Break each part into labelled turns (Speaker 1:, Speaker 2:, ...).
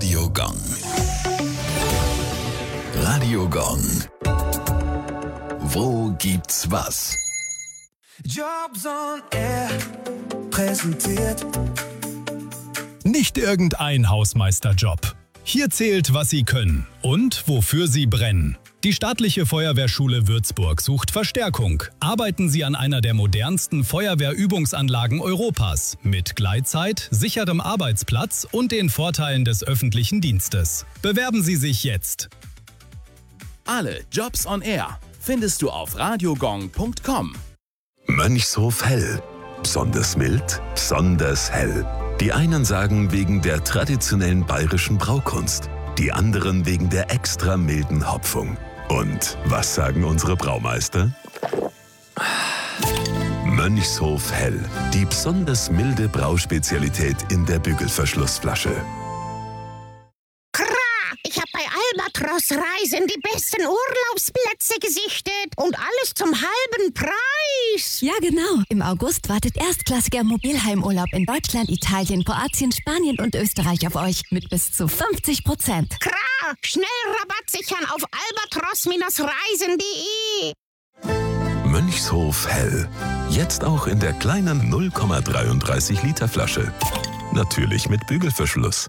Speaker 1: Radio Gong. Radio Gong. Wo gibt's was?
Speaker 2: Jobs on Air präsentiert.
Speaker 3: Nicht irgendein Hausmeisterjob. Hier zählt, was Sie können und wofür Sie brennen. Die staatliche Feuerwehrschule Würzburg sucht Verstärkung. Arbeiten Sie an einer der modernsten Feuerwehrübungsanlagen Europas mit Gleitzeit, sicherem Arbeitsplatz und den Vorteilen des öffentlichen Dienstes. Bewerben Sie sich jetzt.
Speaker 4: Alle Jobs on Air findest du auf radiogong.com.
Speaker 5: Mönchshof Hell. Besonders mild, besonders hell. Die einen sagen wegen der traditionellen bayerischen Braukunst, die anderen wegen der extra milden Hopfung. Und was sagen unsere Braumeister? Mönchshof Hell. Die besonders milde Brauspezialität in der Bügelverschlussflasche.
Speaker 6: Ich habe bei Albatros Reisen die besten Urlaubsplätze gesichtet und alles zum halben Preis.
Speaker 7: Ja, genau. Im August wartet erstklassiger Mobilheimurlaub in Deutschland, Italien, Kroatien, Spanien und Österreich auf euch mit bis zu 50%.
Speaker 6: Schnell Rabatt sichern auf albatros-reisen.de.
Speaker 5: Mönchshof Hell. Jetzt auch in der kleinen 0,33 Liter Flasche. Natürlich mit Bügelverschluss.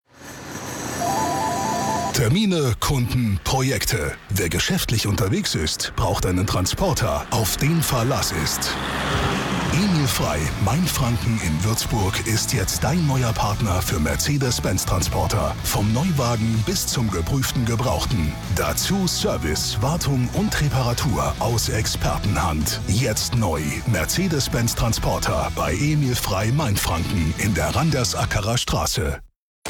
Speaker 8: Termine, Kunden, Projekte. Wer geschäftlich unterwegs ist, braucht einen Transporter, auf den Verlass ist. Emil Frei, Mainfranken in Würzburg, ist jetzt dein neuer Partner für Mercedes-Benz-Transporter. Vom Neuwagen bis zum geprüften Gebrauchten. Dazu Service, Wartung und Reparatur aus Expertenhand. Jetzt neu. Mercedes-Benz-Transporter bei Emil Frei, Mainfranken in der Randersackerer Straße.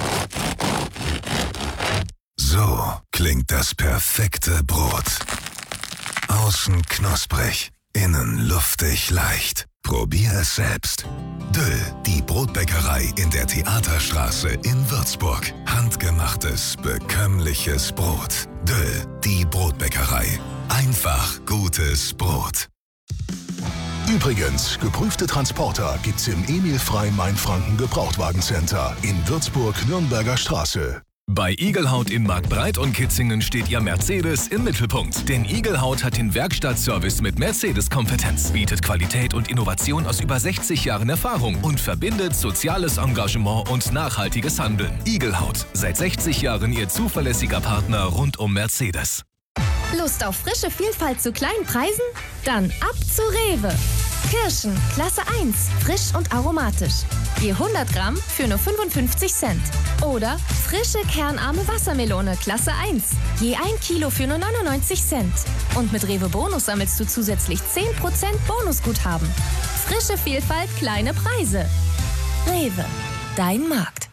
Speaker 9: So klingt das perfekte Brot. Außen knusprig, innen luftig leicht. Probier es selbst. Döll, die Brotbäckerei in der Theaterstraße in Würzburg. Handgemachtes, bekömmliches Brot. Döll, die Brotbäckerei. Einfach gutes Brot.
Speaker 8: Übrigens, geprüfte Transporter gibt's im Emil Frei Mainfranken Gebrauchtwagencenter in Würzburg-Nürnberger Straße.
Speaker 10: Bei Igelhaut in Marktbreit und Kitzingen steht Ihr Mercedes im Mittelpunkt. Denn Igelhaut hat den Werkstattservice mit Mercedes-Kompetenz, bietet Qualität und Innovation aus über 60 Jahren Erfahrung und verbindet soziales Engagement und nachhaltiges Handeln. Igelhaut, seit 60 Jahren Ihr zuverlässiger Partner rund um Mercedes.
Speaker 11: Lust auf frische Vielfalt zu kleinen Preisen? Dann ab zu Rewe. Kirschen, Klasse 1, frisch und aromatisch. Je 100 Gramm für nur 55 Cent. Oder frische kernarme Wassermelone, Klasse 1. Je 1 Kilo für nur 99 Cent. Und mit Rewe Bonus sammelst du zusätzlich 10% Bonusguthaben. Frische Vielfalt, kleine Preise. Rewe, dein Markt.